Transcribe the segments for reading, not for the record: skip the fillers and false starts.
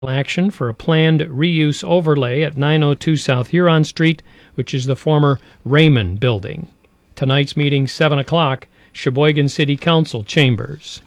action for a planned reuse overlay at 902 South Huron Street, which is the former Raymond Building. Tonight's meeting, 7 o'clock, Sheboygan City Council chambers.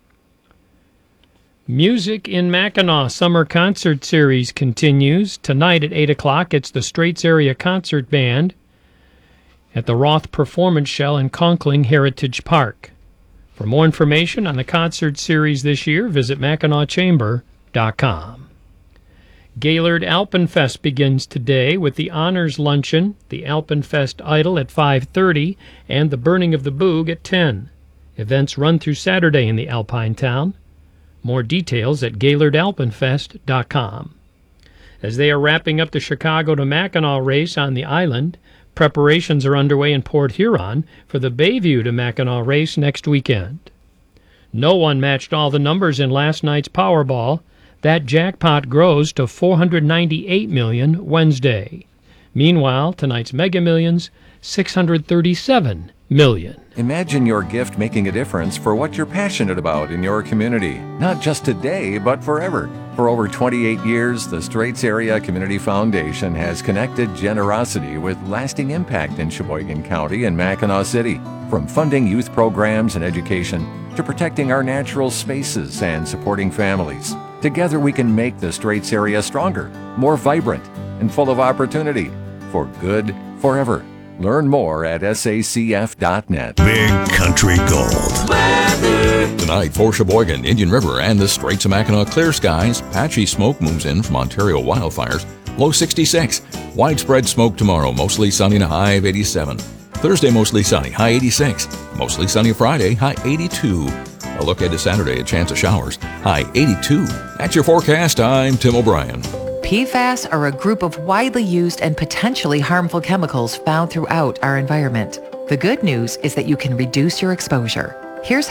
Music in Mackinac Summer Concert Series continues. Tonight at 8 o'clock, it's the Straits Area Concert Band at the Roth Performance Shell in Conkling Heritage Park. For more information on the concert series this year, visit MackinacChamber.com. Gaylord Alpenfest begins today with the Honors Luncheon, the Alpenfest Idol at 5:30, and the Burning of the Boog at 10. Events run through Saturday in the Alpine town. More details at GaylordAlpenfest.com. As they are wrapping up the Chicago to Mackinac race on the island, preparations are underway in Port Huron for the Bayview to Mackinac race next weekend. No one matched all the numbers in last night's Powerball. That jackpot grows to $498 million Wednesday. Meanwhile, tonight's Mega Millions, $637 million. Imagine your gift making a difference for what you're passionate about in your community. Not just today, but forever. For over 28 years, the Straits Area Community Foundation has connected generosity with lasting impact in Sheboygan County and Mackinac City. From funding youth programs and education to protecting our natural spaces and supporting families. Together we can make the Straits area stronger, more vibrant, and full of opportunity. For good, forever. Learn more at sacf.net. Big Country Gold. Weather. Tonight for Sheboygan, Indian River, and the Straits of Mackinac, clear skies. Patchy smoke moves in from Ontario wildfires. Low 66. Widespread smoke tomorrow, mostly sunny and a high of 87. Thursday, mostly sunny, high 86. Mostly sunny Friday, high 82. A look ahead to Saturday, a chance of showers, high 82. That's your forecast. I'm Tim O'Brien. PFAS are a group of widely used and potentially harmful chemicals found throughout our environment. The good news is that you can reduce your exposure. Here's